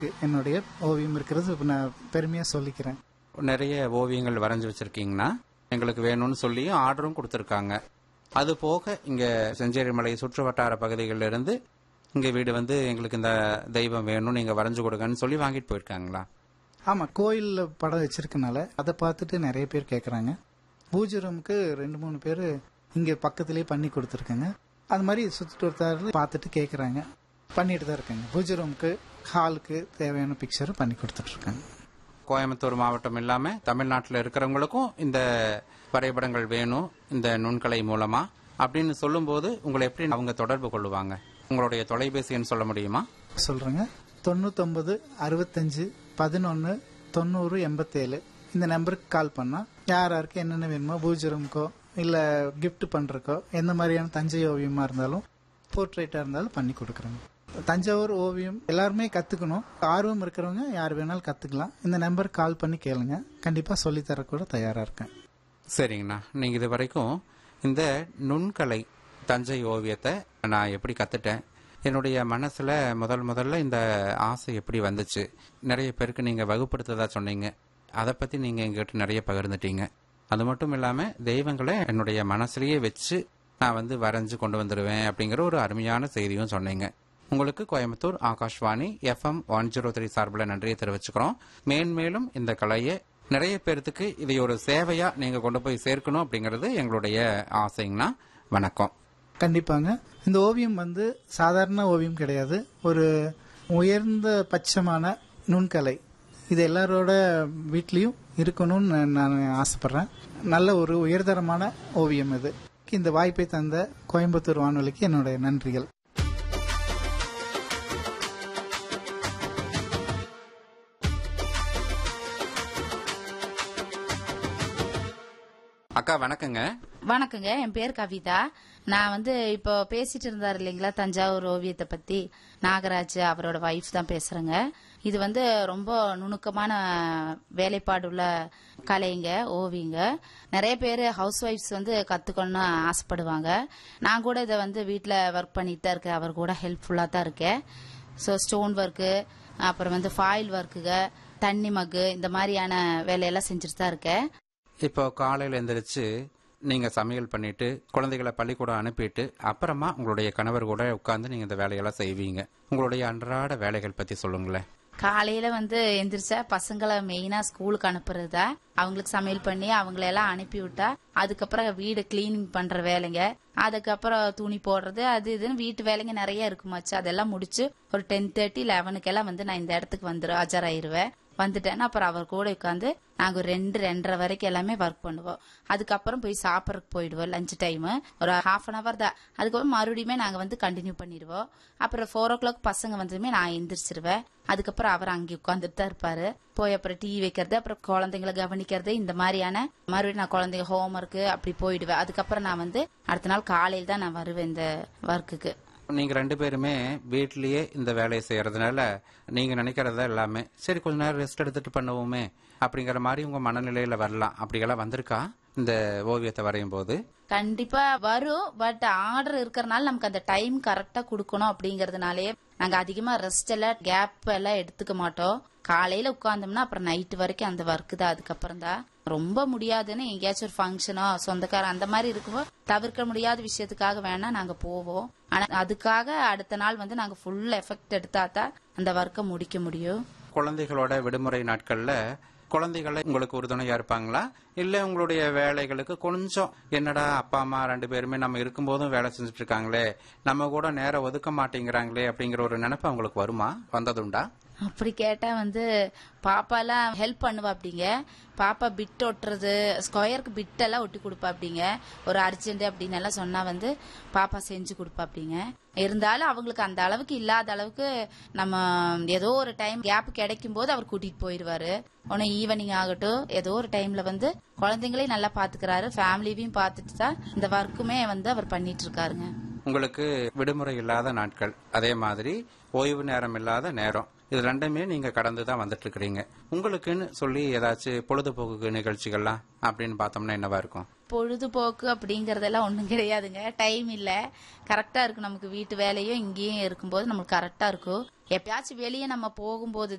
என்னுடைய ஓவியம் இருக்கிறது நான் பெருமையா சொல்லிக்கிறேன். நிறைய ஓவியங்கள் வரைஞ்சு வச்சிருக்கீங்கன்னா எங்களுக்கு வேணும்னு சொல்லி ஆர்டரும் கொடுத்துருக்காங்க. அது போக இங்க செஞ்சேரிமலை சுற்று வட்டார பகுதிகளில் இருந்து இங்க வீடு வந்து எங்களுக்கு இந்த தெய்வம் வேணும் நீங்க வரைஞ்சு கொடுங்கன்னு சொல்லி வாங்கிட்டு போயிருக்காங்களா? ஆமா, கோயில்ல படம் வச்சிருக்கனால அதை பார்த்துட்டு நிறைய பேர் கேட்கறாங்க. பூஜை ரூமுக்கு 2-3 பேர் இங்க பக்கத்திலேயே பண்ணி கொடுத்துருக்காங்க. அது மாதிரி சுத்திட்டு ஒருத்தர் பார்த்துட்டு கேட்கறாங்க, பண்ணிட்டு தான் இருக்காங்க. பூஜை ரூமுக்கு ஹாலுக்கு தேவையான பிக்சர் பண்ணி கொடுத்துட்டு இருக்காங்க. கோயம்புத்தூர் மாவட்டம் இல்லாம தமிழ்நாட்டில் இருக்கிறவங்களுக்கும் இந்த வரைபடங்கள் வேணும் இந்த நுண்கலை மூலமா அப்படின்னு சொல்லும்போது உங்களை எப்படி அவங்க தொடர்பு கொள்ளுவாங்க? உங்களுடைய தொலைபேசி எண் சொல்ல முடியுமா? சொல்றேங்க. 99 65 11 90 87 இந்த நம்பருக்கு கால் பண்ணா யாருக்கு என்னென்ன வேணுமோ பூஜை ரூமுக்கோ இல்ல கிஃப்ட் பண்றக்கோ எந்த மாதிரியான தஞ்சை ஓவியமா இருந்தாலும் போர்ட்ரேட்டா இருந்தாலும் பண்ணி கொடுக்குறோங்க. தஞ்சாவூர் ஓவியம் எல்லாருமே கத்துக்கணும். ஆர்வம் இருக்கிறவங்க யார் வேணாலும் கத்துக்கலாம். இந்த நம்பருக்கு கால் பண்ணி கேளுங்க, கண்டிப்பா சொல்லித்தர கூட தயாரா இருக்கேன். சரிங்கண்ணா, நீங்க இது வரைக்கும் இந்த நுண்கலை தஞ்சை ஓவியத்தை நான் எப்படி கத்துட்டேன், என்னுடைய மனசுல முதல்ல இந்த ஆசை எப்படி வந்துச்சு, நிறைய பேருக்கு நீங்க வகுப்படுத்ததா சொன்னீங்க, அதை பத்தி நீங்க எங்கிட்ட நிறைய பகிர்ந்துட்டீங்க. அது மட்டும் இல்லாம தெய்வங்களை என்னுடைய மனசுலயே வச்சு நான் வந்து வரைஞ்சு கொண்டு வந்துடுவேன் அப்படிங்கிற ஒரு அருமையான செய்தியும் சொன்னீங்க. உங்களுக்கு கோயம்புத்தூர் ஆகாஷ்வாணி FM 103 சார்பில் நன்றியை தெரிவிச்சுக்கிறோம். மேன்மேலும் இந்த கலையை நிறைய பேருக்கு இதை ஒரு சேவையா நீங்க கொண்டு போய் சேர்க்கணும் அப்படிங்கறது எங்களுடைய ஆசைங்கண்ணா. வணக்கம். கண்டிப்பாங்க. இந்த ஓவியம் வந்து சாதாரண ஓவியம் கிடையாது, ஒரு உயர்ந்த பட்சமான நுண்கலை. இது எல்லாரோட வீட்லயும் இருக்கணும்னு நான் ஆசைப்படுறேன். நல்ல ஒரு உயர்தரமான ஓவியம் இது. இந்த வாய்ப்பை தந்த கோயம்புத்தூர் வானொலிக்கு என்னுடைய நன்றிகள். அக்கா வணக்கங்க. வணக்கங்க, என் பேர் கவிதா. நான் வந்து இப்போ பேசிட்டு இருந்தாரு இல்லைங்களா தஞ்சாவூர் ஓவியத்தை பத்தி, நாகராஜ் அவரோட வைஃப் தான் பேசுறேங்க. இது வந்து ரொம்ப நுணுக்கமான வேலைப்பாடு உள்ள கலைங்க, ஓவியங்க. நிறைய பேர் ஹவுஸ் ஒய்ஃப்ஸ் வந்து கத்துக்கணும்னு ஆசைப்படுவாங்க. நான் கூட இதை வந்து வீட்டில் ஒர்க் பண்ணிட்டு தான் இருக்கேன், அவர் கூட ஹெல்ப்ஃபுல்லா தான் இருக்கேன். ஸோ ஸ்டோன் ஒர்க்கு, அப்புறம் வந்து ஃபாயில் ஒர்க்குங்க, தண்ணி மக்கு, இந்த மாதிரியான வேலையெல்லாம் செஞ்சுட்டு தான் இருக்கேன். இப்போ காலையில எந்திரிச்சு நீங்க சமையல் பண்ணிட்டு குழந்தைகளை பள்ளிக்கூடம் அனுப்பிட்டு அப்புறமா உங்களுடைய கணவர் கூட உட்கார்ந்து நீங்க இந்த வேலையெல்லாம் செய்வீங்க. உங்களுடைய அன்றாட வேலைகள் பத்தி சொல்லுங்களேன். காலையில வந்து எந்திரிச்சா பசங்களை மெயினா ஸ்கூலுக்கு அனுப்புறதா, அவங்களுக்கு சமையல் பண்ணி அவங்களெல்லாம் அனுப்பி விட்டா அதுக்கப்புறம் வீடு கிளீனிங் பண்ற வேலைங்க, அதுக்கப்புறம் துணி போடுறது, அது இதுன்னு வீட்டு வேலைங்க நிறைய இருக்குமாச்சு. அதெல்லாம் முடிச்சு ஒரு 10:30 11 வந்து நான் இந்த இடத்துக்கு ஆஜராயிருவேன். வந்துட்டேன்னா அப்புறம் அவர் கூட உட்காந்து நாங்க 2-2:30 வரைக்கும் எல்லாமே ஒர்க் பண்ணுவோம். அதுக்கப்புறம் போய் சாப்பிட்றதுக்கு போயிடுவோம். லஞ்ச் டைம் ஒரு ½ அன் அவர் தான். அதுக்கப்புறம் மறுபடியுமே நாங்க வந்து கண்டினியூ பண்ணிடுவோம். அப்புறம் 4 o'clock பசங்க வந்ததுமே நான் எந்திரிச்சிருவேன். அதுக்கப்புறம் அவர் அங்கே உட்காந்துட்டு தான் இருப்பாரு. போய் அப்புறம் டீ வைக்கிறது, அப்புறம் குழந்தைங்களை கவனிக்கிறது, இந்த மாதிரியான மறுபடியும் நான் குழந்தைங்க ஹோம் ஒர்க்கு அப்படி போயிடுவேன். அதுக்கப்புறம் நான் வந்து அடுத்த நாள் காலையில் தான் நான் வருவேன் இந்த ஒர்க்குக்கு. நீங்க 2 பேருமே வீட்லயே இந்த வேலையை செய்யறதுனால நீங்க நினைக்கிறதா எல்லாமே சரி கொஞ்ச நேரம் ரெஸ்ட் எடுத்துட்டு பண்ணுவோமே அப்படிங்கிற மாதிரி உங்க மனநிலையில வரலாம். அப்படியெல்லாம் வந்திருக்கா இந்த ஓவியத்தை வரையும் போது? கண்டிப்பா வரும். பட் ஆர்டர் இருக்கறனால நமக்கு அந்த டைம் கரெக்டா கொடுக்கணும் அப்படிங்கறதுனாலயே நாங்க அதிகமா ரெஸ்ட் எல்லாம் கேப் எல்லாம் எடுத்துக்க மாட்டோம். காலையில உட்கார்ந்தோம்னா அப்புறம் நைட் வரைக்கும் அந்த ஒர்க் தான். அதுக்கப்புறம் தான் ரொம்ப முடியாதுன்னு எங்கேயாச்சும் ஒரு ஃபங்க்ஷனோ சொந்தக்காரன் அந்த மாதிரி இருக்கும்போது தவிர்க்க முடியாத விஷயத்துக்காக வேணா நாங்க போவோம். ஆனா அதுக்காக அடுத்த நாள் வந்து நாங்க ஃபுல் எஃபெக்ட் எடுத்தாதான் அந்த ஒர்க்கை முடிக்க முடியும். குழந்தைகளோட விடுமுறை நாட்கள்ல குழந்தைகளை உங்களுக்கு உறுதுணையா இருப்பாங்களா, இல்ல உங்களுடைய வேலைகளுக்கு கொஞ்சம் என்னடா அப்பா அம்மா 2 பேருமே நம்ம இருக்கும்போதும் வேலை செஞ்சுட்டு இருக்காங்களே, நம்ம கூட நேரம் ஒதுக்க மாட்டேங்கிறாங்களே அப்படிங்கிற ஒரு நினைப்பு அவங்களுக்கு வருமா, வந்ததுண்டா? அப்படி கேட்டா வந்து பாப்பா எல்லாம் ஹெல்ப் பண்ணுவா. அப்படிங்க பாப்பா பிட் ஒட்டுறது, ஸ்கொயருக்கு பிட் எல்லாம் ஒட்டி கொடுப்பா. அப்படிங்க ஒரு அர்ஜென்ட் அப்படின்னு எல்லாம் சொன்னா வந்து பாப்பா செஞ்சு கொடுப்பா. அப்படிங்க இருந்தாலும் அவங்களுக்கு அந்த அளவுக்கு இல்லாத அளவுக்கு நம்ம ஏதோ ஒரு டைம் கேப் கிடைக்கும் போது அவர் கூட்டிட்டு போயிருவாரு. உடனே ஈவினிங் ஆகட்டும் ஏதோ ஒரு டைம்ல வந்து குழந்தைங்களையும் நல்லா பாத்துக்கிறாரு, ஃபேமிலியையும் பாத்துட்டு தான் இந்த ஒர்க்குமே வந்து அவர் பண்ணிட்டு இருக்காருங்க. உங்களுக்கு விடுமுறை இல்லாத நாட்கள், அதே மாதிரி ஓய்வு நேரம் இல்லாத நேரம், இது 2மே நீங்க கடந்து தான் வந்துட்டு இருக்கிறீங்க. உங்களுக்குன்னு சொல்லி ஏதாச்சும் பொழுதுபோக்கு நிகழ்ச்சிகள்லாம் அப்படின்னு பார்த்தோம்னா என்னவா இருக்கும்? பொழுதுபோக்கு அப்படிங்கறதெல்லாம் ஒண்ணும் கிடையாதுங்க. டைம் இல்ல, கரெக்டா இருக்கு நமக்கு. வீட்டு வேலையும் இங்கேயும் இருக்கும்போது நமக்கு கரெக்டா இருக்கும். எப்பயாச்சும் வெளியே நம்ம போகும்போது